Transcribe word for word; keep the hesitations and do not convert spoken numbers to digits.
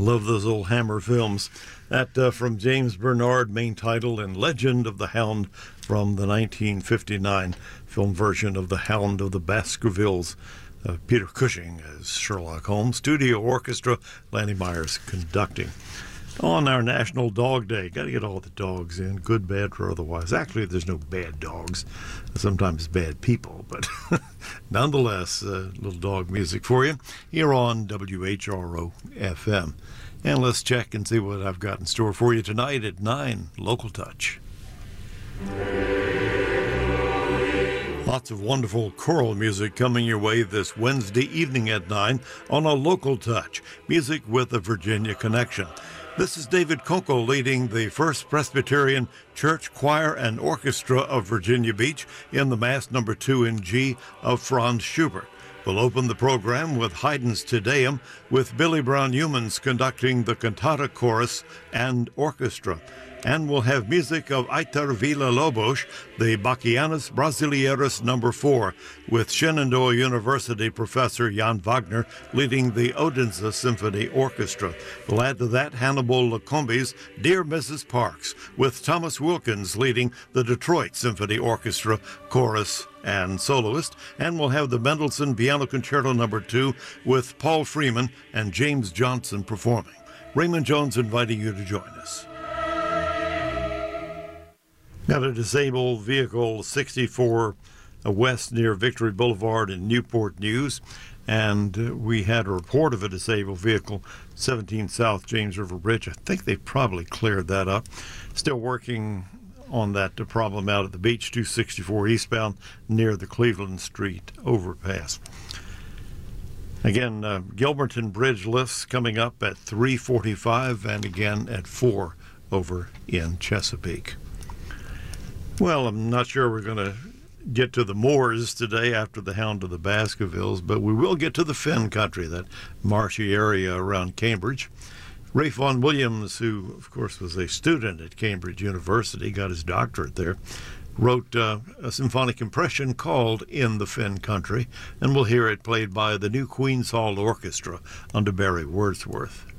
love those old Hammer films. That uh, from James Bernard, main title, and Legend of the Hound from the nineteen fifty-nine film version of The Hound of the Baskervilles. Uh, Peter Cushing as Sherlock Holmes. Studio Orchestra, Lanny Myers conducting. On our National Dog Day, got to get all the dogs in, good, bad, or otherwise. Actually, there's no bad dogs, sometimes bad people, but nonetheless, uh, little dog music for you here on W H R O F M. And let's check and see what I've got in store for you tonight at nine, Local Touch. Lots of wonderful choral music coming your way this Wednesday evening at nine on a Local Touch, music with a Virginia connection. This is David Kunkel leading the First Presbyterian Church Choir and Orchestra of Virginia Beach in the Mass number two in G of Franz Schubert. We'll open the program with Haydn's Te Deum, with Billy Brown Humans conducting the cantata chorus and orchestra. And we'll have music of Aitor Villa-Lobos, the Bachianas Brasileiros number four, with Shenandoah University professor Jan Wagner leading the Odense Symphony Orchestra. We'll add to that Hannibal Lacombe's Dear Missus Parks, with Thomas Wilkins leading the Detroit Symphony Orchestra chorus and soloist. And we'll have the Mendelssohn Piano Concerto number two with Paul Freeman and James Johnson performing. Raymond Jones inviting you to join us. Got a disabled vehicle sixty-four west near Victory Boulevard in Newport News, and uh, we had a report of a disabled vehicle seventeen South James River Bridge. I think they probably cleared that up. Still working on that problem out at the beach, two sixty-four eastbound near the Cleveland Street overpass. Again, uh, Gilberton Bridge lifts coming up at three forty-five and again at four over in Chesapeake. Well, I'm not sure we're going to get to the moors today after the Hound of the Baskervilles, but we will get to the Fen country, that marshy area around Cambridge. Ralph Vaughan Williams, who, of course, was a student at Cambridge University, got his doctorate there, wrote uh, a symphonic impression called In the Fen Country, and we'll hear it played by the New Queen's Hall Orchestra under Barry Wordsworth.